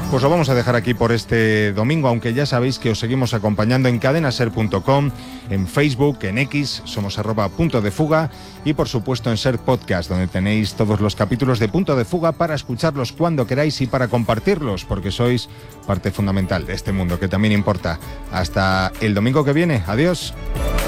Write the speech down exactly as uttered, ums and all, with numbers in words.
Pues lo vamos a dejar aquí por este domingo, aunque ya sabéis que os seguimos acompañando en cadena ser punto com, en Facebook, en X, somos arroba punto de fuga, y por supuesto en Ser Podcast, donde tenéis todos los capítulos de Punto de Fuga para escucharlos cuando queráis y para compartirlos, porque sois parte fundamental de este mundo que también importa. Hasta el domingo que viene. Adiós.